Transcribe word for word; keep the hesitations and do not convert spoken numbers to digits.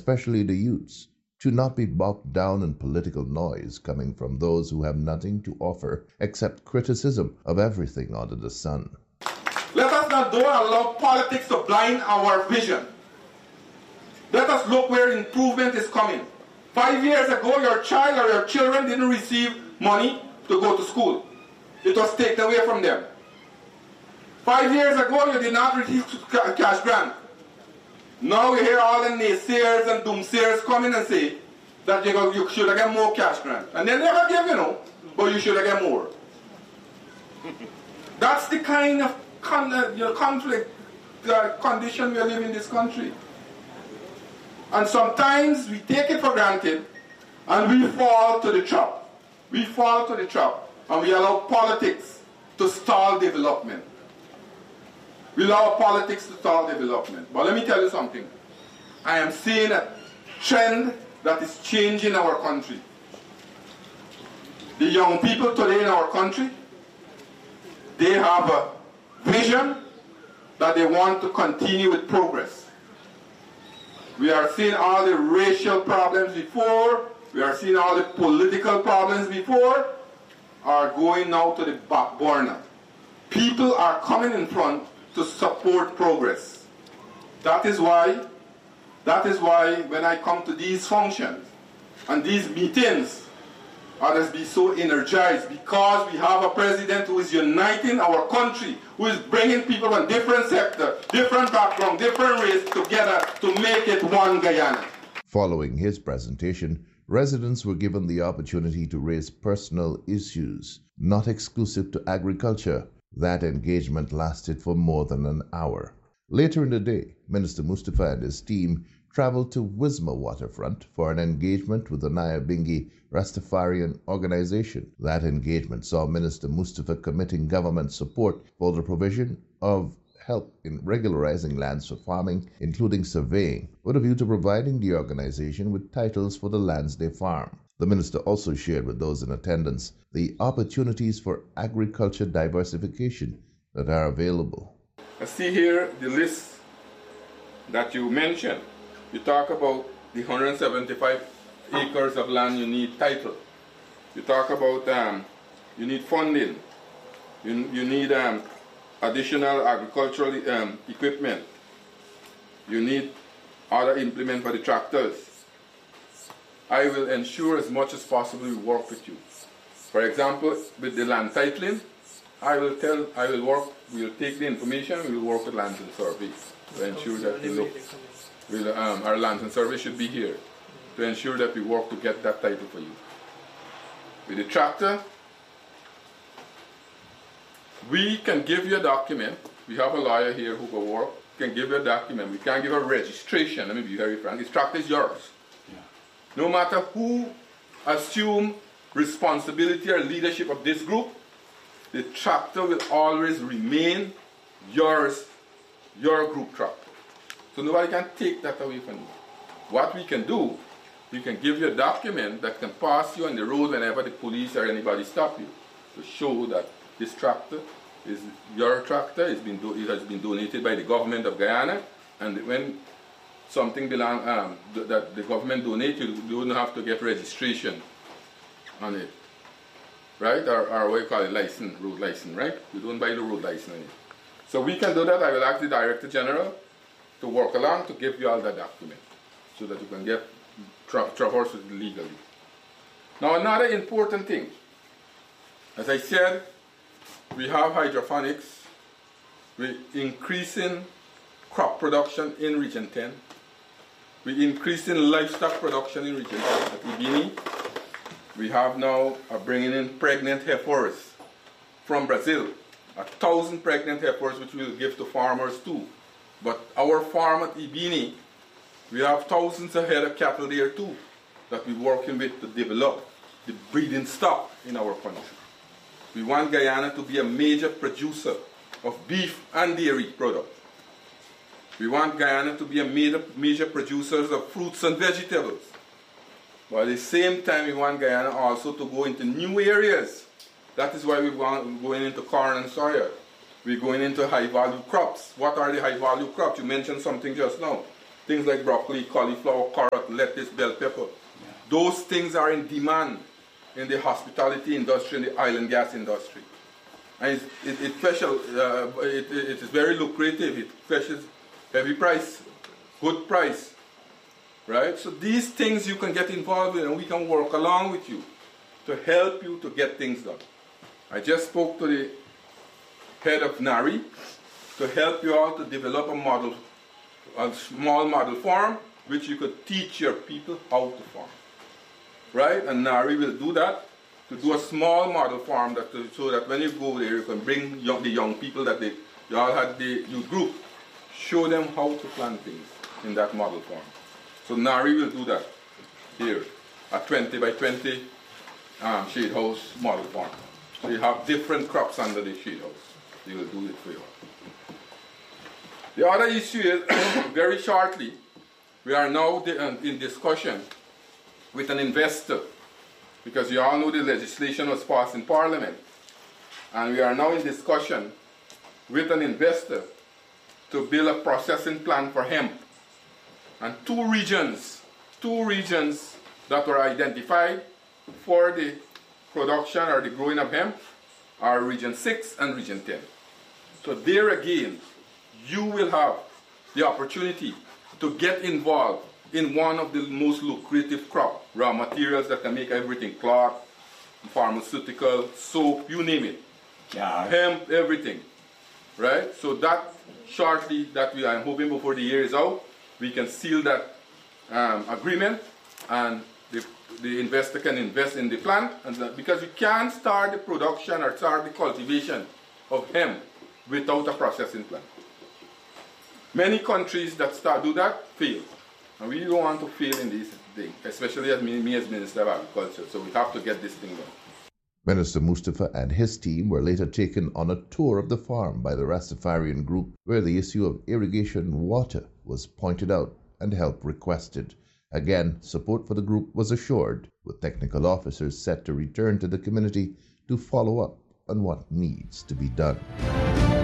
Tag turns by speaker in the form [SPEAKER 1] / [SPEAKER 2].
[SPEAKER 1] especially the youths, to not be bogged down in political noise coming from those who have nothing to offer except criticism of everything under the sun.
[SPEAKER 2] Let us not don't allow politics to blind our vision. Let us look where improvement is coming. Five years ago, your child or your children didn't receive money to go to school. It was taken away from them. Five years ago, you did not receive cash grant. Now we hear all the naysayers and doomsayers coming and say that you, go, you should have get more cash grant. And they never give, you know, but you should have get more. That's the kind of con uh, you know, conflict uh, condition we are living in this country. And sometimes we take it for granted and we fall to the trap. We fall to the trap and we allow politics to stall development. We allow politics to stall development. But let me tell you something. I am seeing a trend that is changing our country. The young people today in our country, they have a vision that they want to continue with progress. We are seeing all the racial problems before, we are seeing all the political problems before, are going now to the back burner. People are coming in front to support progress. That is why, that is why when I come to these functions and these meetings, others be so energized because we have a president who is uniting our country, who is bringing people from different sectors, different background, different race together to make it one Guyana.
[SPEAKER 1] Following his presentation, residents were given the opportunity to raise personal issues, not exclusive to agriculture. That engagement lasted for more than an hour. Later in the day, Minister Mustapha and his team traveled to Wisma Waterfront for an engagement with the Nyabinghi Rastafarian organization. That engagement saw Minister Mustapha committing government support for the provision of help in regularizing lands for farming, including surveying, with a view to providing the organization with titles for the lands they farm. The minister also shared with those in attendance the opportunities for agriculture diversification that are available.
[SPEAKER 2] I see here the list that you mentioned. You talk about the one hundred seventy-five acres of land you need title. You talk about um, you need funding. You, you need um, additional agricultural um, equipment. You need other implement for the tractors. I will ensure as much as possible we work with you. For example, with the land titling, I will tell, I will work, we will take the information, we will work with Lands and Survey to ensure that we look. We'll, um, our Lands and Survey should be here to ensure that we work to get that title for you. With the tractor, we can give you a document. We have a lawyer here who will work, can give you a document. We can't give a registration. Let me be very frank. This tractor is yours. Yeah. No matter who assume responsibility or leadership of this group, the tractor will always remain yours, your group tractor. So nobody can take that away from you. What we can do, we can give you a document that can pass you on the road whenever the police or anybody stop you, to show that this tractor is your tractor. It's been do, it has been donated by the government of Guyana, and when something belong um, th that the government donates, you don't have to get registration on it, right? Or, or what you call it, license, road license, right? You don't buy the road license on it. So we can do that. I will ask the Director General to work along to give you all that document so that you can get tra traverse it legally. Now another important thing, as I said, we have hydroponics, we're increasing crop production in Region ten, we're increasing livestock production in Region ten at Ibini. We have now are bringing in pregnant heifers from Brazil, a thousand pregnant heifers which we'll give to farmers too. But our farm at Ibini, we have thousands of head of cattle there too that we're working with to develop the breeding stock in our country. We want Guyana to be a major producer of beef and dairy products. We want Guyana to be a major, major producer of fruits and vegetables. But at the same time, we want Guyana also to go into new areas. That is why we want, we're going into corn and soya. We're going into high-value crops. What are the high-value crops? You mentioned something just now. things like broccoli, cauliflower, carrot, lettuce, bell pepper. Yeah. Those things are in demand in the hospitality industry and the oil and gas industry. And it, it, it, special, uh, it, it is very lucrative. It fetches heavy price, good price, right? So these things you can get involved in, and we can work along with you to help you to get things done. I just spoke to the head of NARI to help you all to develop a model, a small model farm, which you could teach your people how to farm, right? And NARI will do that, to do a small model farm that to, so that when you go there, you can bring young, the young people that they, they all had the youth group, show them how to plant things in that model farm. So NARI will do that here, a twenty by twenty um, shade house model farm. So you have different crops under the shade house. They will do it for you. The other issue is, very shortly, we are now in discussion with an investor, because you all know the legislation was passed in Parliament, and we are now in discussion with an investor to build a processing plant for hemp. And two regions, two regions that were identified for the production or the growing of hemp are Region six and Region ten. So there again, you will have the opportunity to get involved in one of the most lucrative crop, raw materials that can make everything, cloth, pharmaceutical, soap, you name it. Yeah. Hemp, everything, right? So that shortly, that we are hoping before the year is out, we can seal that um, agreement, and the, the investor can invest in the plant, and that, because you can't start the production or start the cultivation of hemp without a processing plant. Many countries that start do that fail, and we don't want to fail in this thing, especially as me, me as Minister of Agriculture. So we have to get this thing done.
[SPEAKER 1] Minister Mustafa and his team were later taken on a tour of the farm by the Rastafarian group, where the issue of irrigation water was pointed out and help requested. Again, support for the group was assured, with technical officers set to return to the community to follow up on what needs to be done.